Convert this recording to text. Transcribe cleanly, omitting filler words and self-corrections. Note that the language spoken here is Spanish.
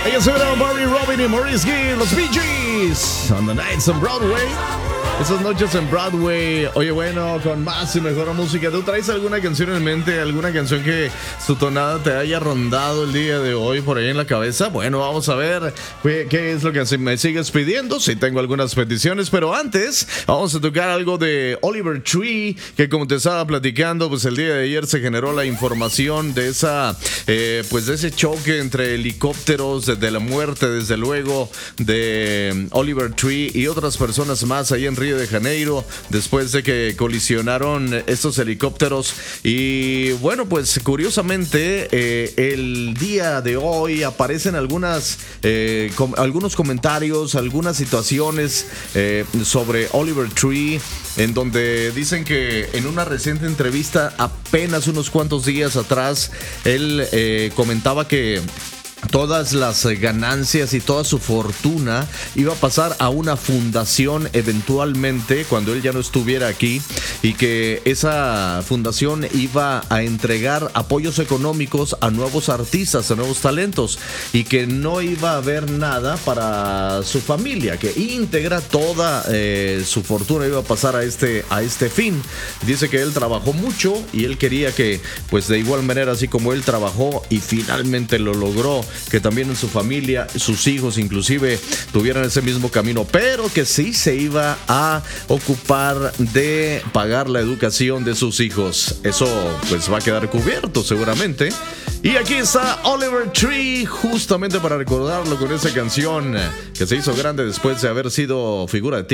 Ellos eran Barry Robin y Maurice Gill, los Bee Gees, on the Nights on Broadway. Esas noches en Broadway. Oye, bueno, con más y mejor música. ¿Tú traes alguna canción en mente? ¿Alguna canción que su tonada te haya rondado el día de hoy por ahí en la cabeza? Bueno, vamos a ver qué es lo que me sigues pidiendo. Sí, tengo algunas peticiones, pero antes vamos a tocar algo de Oliver Tree, que como te estaba platicando, pues el día de ayer se generó la información de esa, pues de ese choque entre helicópteros, de la muerte, desde luego, de Oliver Tree y otras personas más ahí en Río de Janeiro, después de que colisionaron estos helicópteros. Y bueno, pues curiosamente el día de hoy aparecen algunos comentarios, algunas situaciones sobre Oliver Tree, en donde dicen que en una reciente entrevista apenas unos cuantos días atrás él comentaba que todas las ganancias y toda su fortuna iba a pasar a una fundación eventualmente cuando él ya no estuviera aquí, y que esa fundación iba a entregar apoyos económicos a nuevos artistas, a nuevos talentos, y que no iba a haber nada para su familia, que íntegra toda su fortuna iba a pasar a este fin. Dice que él trabajó mucho y él quería que, pues de igual manera, así como él trabajó y finalmente lo logró, que también en su familia, sus hijos inclusive, tuvieran ese mismo camino, pero que sí se iba a ocupar de pagar la educación de sus hijos. Eso pues va a quedar cubierto seguramente. Y aquí está Oliver Tree, justamente para recordarlo con esa canción que se hizo grande después de haber sido figura de